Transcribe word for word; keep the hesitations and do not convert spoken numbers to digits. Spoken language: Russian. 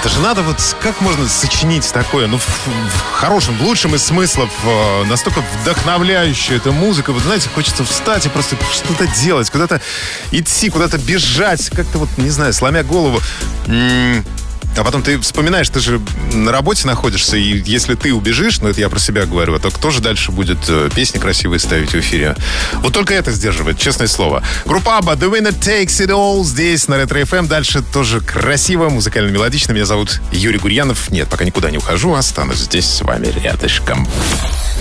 Это же надо вот... Как можно сочинить такое? Ну, в, в хорошем, в лучшем из смыслов. Э, настолько вдохновляющая эта музыка. Вот, знаете, хочется встать и просто что-то делать. Куда-то идти, куда-то бежать. Как-то вот, не знаю, сломя голову. М-м- А потом ты вспоминаешь, ты же на работе находишься, и если ты убежишь, ну это я про себя говорю, то кто же дальше будет песни красивые ставить в эфире? Вот только это сдерживает, честное слово. Группа Абба, The Winner Takes It All, здесь на Ретро эф эм. Дальше тоже красиво, музыкально-мелодично. Меня зовут Юрий Гурьянов. Нет, пока никуда не ухожу, останусь здесь с вами рядышком.